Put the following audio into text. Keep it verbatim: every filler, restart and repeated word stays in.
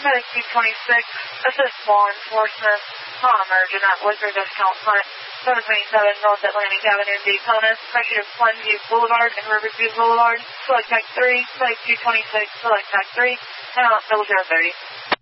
Medic two twenty-six, assist law enforcement, non-emergent at Liquor Discount Plant, seven twenty-seven North Atlantic Avenue, Daytona, pressure to Glenview Boulevard and Riverview Boulevard, select Tech three, Medic two twenty-six, select Tech three, and out double zero thirty.